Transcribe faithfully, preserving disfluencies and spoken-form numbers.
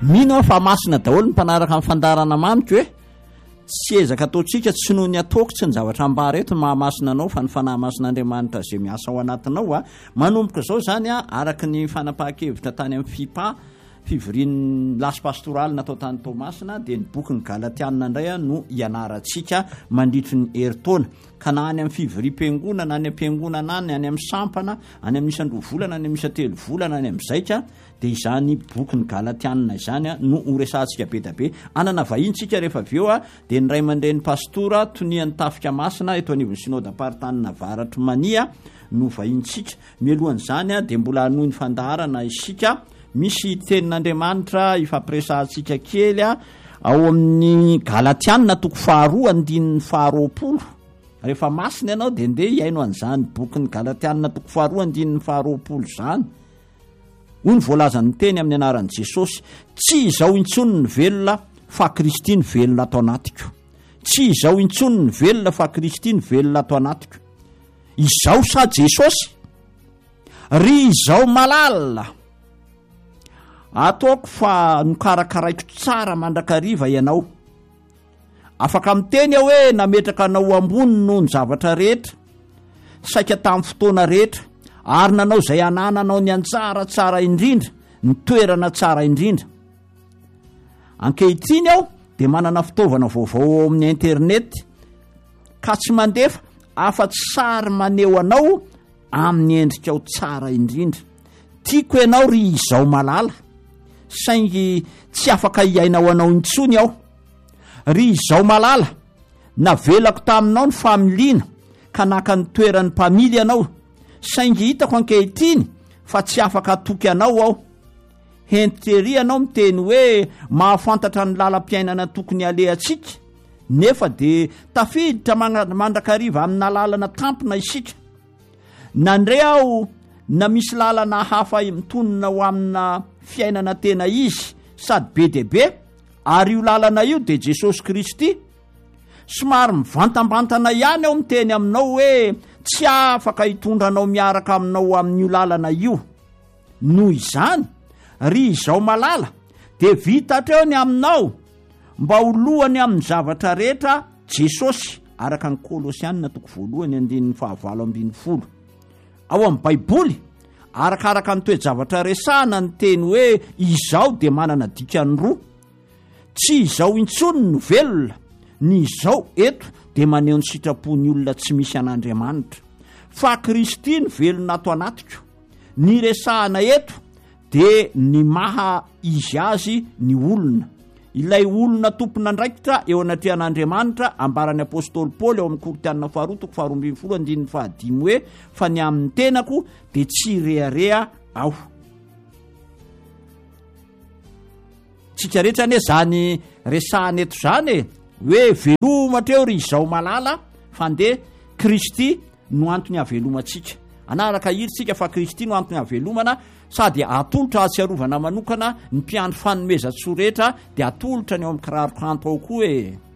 mino fa masina daholo ny mpanaraka amin'ny fandarana mamiko hoe tsy ezaka ataotsika tsy noho ny atokitsy ny zavatra ambara eto ny mahamasina anao fa ny fanahy masin'Andriamanitra zay miasa ao anatinao a manomboka zao zany a araky ny fanapahan-kevitra tany amin'ny fipa fivorian'ny lasy pastoraly natao tany Tomasina dia ny boky ny Galatiana indray a no ianarantsika mandritry ny herintaona ka na any amin'ny fivorim-piangonana any am-piangonana any any amin'ny sampana any amin'ny isan-droa volana any amin'ny isa-telo volana any amin'ny zaika dia izany boky ny Galatiana izany a no horesantsika be da be anana vahintsika rehefa avy eo a dia ny ray aman-dren'ny pastora tonian'ny tafika masina eto anivon'ny synode apartanina avaratry mania no vahintsika mialohan'izany a dia mbola hanohy ny fandaharana isika misy tenin'Andriamanitra ifampiresantsika kely a ao amin'ny Galatiana toko faharoa andininy faharoapolo rehefa masina ianao dia ndeha hiaino an'izany boky ny Galatiana toko faharoa andininy faharoapolo izany hoy ny voalazany teny amin'ny anaran'i Jesosy tsy izao intsony ny velona fa Kristy ny velona ato anatiko tsy izao intsony ny velona fa Kristy ny velona ato anatiko izao sa Jesosy ry izao malalina ataoko fa nokarakaraiko tsara mandrakariva ianao afaka miteny aho hoe nametraka anao ambony noho ny zavatra rehetra saika tamin'ny fotoana rehetra ary nanao izay anananao ny anjara tsara indrindra ny toerana tsara indrindra ankehitriny aho dia manana fitaovana vaovao amin'ny internet ka tsy mandefa afa-tsy sary maneho anao amin'ny endrika ao tsara indrindra tiako ianao ry izao malala saingy tsy afaka hiainao anao intsony aho ry izao malala navelako taminao ny familiana ka naka ny toeran'ny mpamily anao saingy hitako ankehitriny fa tsy afaka hatoky anao aho hentery anao miteny hoe mahafantatra ny lalam-piainana tokony alehantsika nefa dia tafiditra mandrakariva amin'ny lalana tampona isika nandray aho na misy lalana hafa mitonona ho amina fiainana tena izy sady be dia be ary io lalana io dia Jesosy Kristy somary mivantambantana ihany aho miteny aminao hoe tsy afaka hitondranao miaraka aminao amin'io lalana io noho izany ry izao malala dia vitatreo ny aminao mba holohany amin'ny zavatra rehetra Jesosy araka ny Kolosianina toko voalohany andininy fahavalo ambin'ny folo ao amin'ny Baiboly arakaraka ny toe-javatra resahana ny teny hoe izao dia manana dikany roa tsy izao intsony ny velona ny izao eto dia maneho ny sitrapony olona tsy misy an'Andriamanitra fa Kristy ny velona ato anatiko ny resahana eto dia ny maha izy azy ny olona ilay olona tompona ndraikitra eo anatrehan'Andriamanitra ambaran'ny apôstôly Paoly ao amin'ny Korinthiana faharoa toko faharoa ambin'ny folo andininy fahadimy hoe fa ny amin'ny tenako dia tsy rehareha aho tsika rehetra anie zany resahana eto zany e hoe velomatreo ry izao malala fa ndeha Kristy no antony havelomantsika anaraka hiritsika fa Kristy no antony havelomana sady atolotra atsiarovana manokana ny mpiandro fanomezan-tsoa rehetra dia atolotra ny ao amin'ny kiraro kanto ao koa e